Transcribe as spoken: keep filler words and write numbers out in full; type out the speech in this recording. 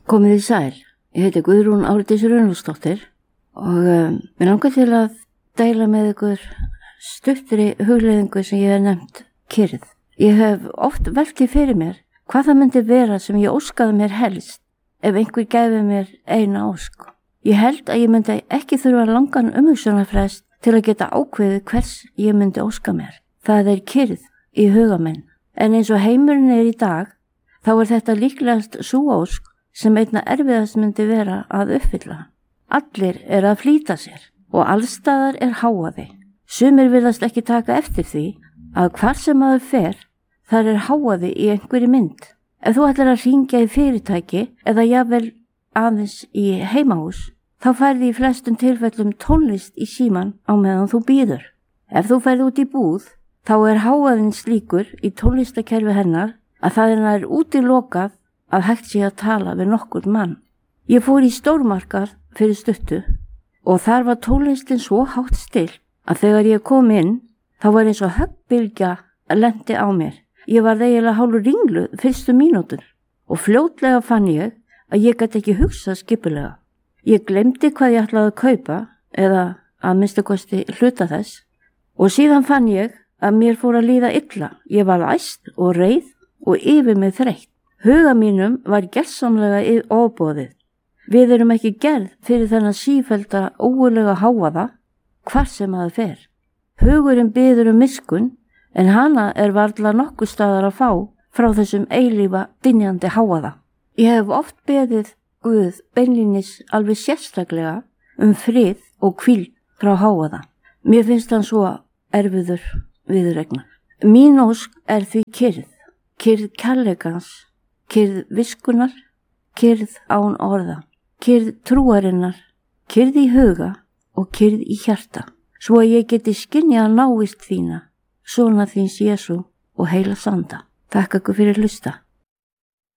Komið í sæl, ég heiti Guðrún Árdís Runlúsdóttir og um, mér langar til að deila með ykkur stuttri hugleiðingu sem ég hef nefnt kyrrð. Ég hef oft velt því fyrir mér hvað það myndi vera sem ég óskaði mér helst ef einhver gæfi mér eina ósk. Ég held að ég myndi ekki þurfa langan umhugsunarfrest til að geta ákveðið hvers ég myndi óska mér. Það er kyrrð í huga minn, en eins og heimurinn er í dag, þá er þetta líklegast sú ósk sem einna erfiðast myndi vera að uppfylla. Allir er að flýta sér og allstaðar er háaði. Sumir virðast ekki taka eftir því að hvar sem maður fer, þar er háaði í einhverju mynd. Ef þú ætlar að hringja í fyrirtæki eða jafnvel aðeins í heimahús, þá færði í flestum tilfellum tónlist í síman á meðan þú bíður. Ef þú færði út í búð, þá er háaðinn slíkur í tónlistakerfi hennar að það er nær útilokað að hægt sé að tala við nokkur mann. Ég fór í stórmarkað fyrir stuttu og þar var tónlistin svo hátt still að þegar ég kom inn, þá var eins og höggbylgja að lendi á mér. Ég var eiginlega hálfur ringluð fyrstu mínútur og fljótlega fann ég að ég gat ekki hugsað skipulega. Ég glemdi hvað ég ætlaði að kaupa eða að minnsta kosti hluta þess og síðan fann ég að mér fór að líða illa. Ég var æst og reið og yfir mig þreytt. Huga mínum var gersamlega í ofboðið. Við erum ekki gerð fyrir þennan sífellda ógulega háaða hvar sem að það fer. Hugurinn biður um miskunn en hana er varla nokkuð staðar að fá frá þessum eilífa dynjandi háaða. Ég hef oft beðið Guð beinlínis alveg sérstaklega um frið og hvíld frá háaða. Mér finnst hann svo erfiður viðuregnar. Mín ósk er því kyrrð, kyrrð kærleikans, kyrrð viskunar, kyrrð án orða, kyrrð trúarinnar, kyrrð í huga og kyrrð í hjarta, svo að ég geti skynjað návist þína, sona þíns Jesú og heila sanda. Takk ykkur fyrir að hlusta.